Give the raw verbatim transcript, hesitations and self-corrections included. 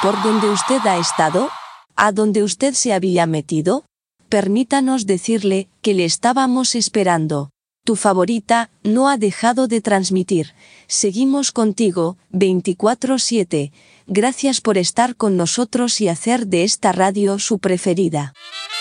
¿Por dónde usted ha estado? ¿A dónde usted se había metido? Permítanos decirle que le estábamos esperando. Tu favorita no ha dejado de transmitir. Seguimos contigo, veinticuatro siete. Gracias por estar con nosotros y hacer de esta radio su preferida.